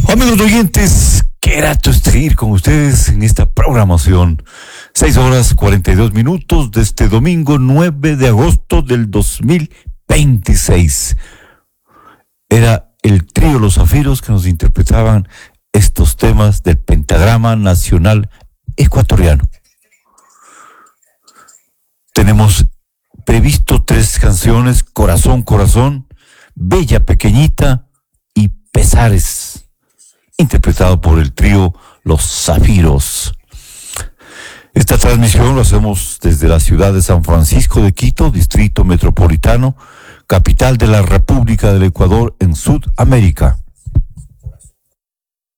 Amigos oyentes, qué grato estar con ustedes en esta programación. 6:42 de este domingo 9 de agosto del 2026. Era el trío Los Zafiros que nos interpretaban estos temas del pentagrama nacional ecuatoriano. Tenemos previsto 3 canciones: Corazón, Corazón, Bella Pequeñita y Pesares, interpretado por el trío Los Zafiros. Esta transmisión lo hacemos desde la ciudad de San Francisco de Quito, Distrito Metropolitano, capital de la República del Ecuador en Sudamérica.